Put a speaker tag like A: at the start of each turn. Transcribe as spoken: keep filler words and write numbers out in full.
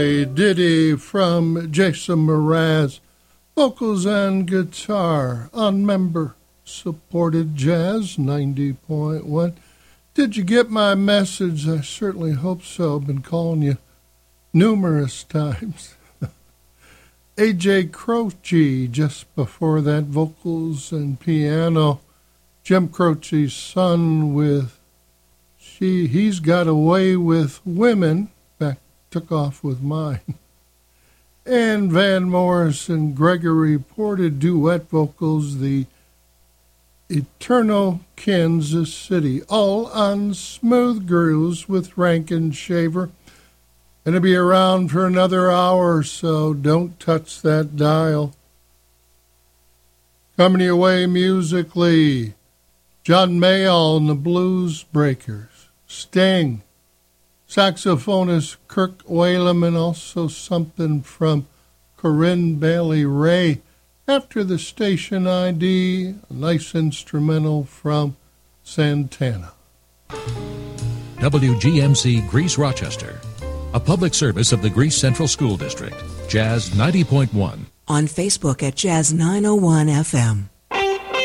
A: A ditty from Jason Mraz, vocals and guitar on member-supported Jazz ninety point one. Did you get my message? I certainly hope so. I've been calling you numerous times. A J Croce just before that, vocals and piano. Jim Croce's son with she. He's got away with women. Back took off with mine. And Van Morrison, Gregory Porter, duet vocals, the Eternal Kansas City, all on Smooth Grooves with Rankin Shaver. Going to be around for another hour or so. Don't touch that dial. Coming your way musically, John Mayall and the Blues Breakers, Sting, saxophonist Kirk Whalum, and also something from Corinne Bailey Rae. After the station I D, a nice instrumental from Santana.
B: W G M C Greece Rochester, a public service of the Greece Central School District. Jazz ninety point one.
C: On Facebook at Jazz nine oh one F M.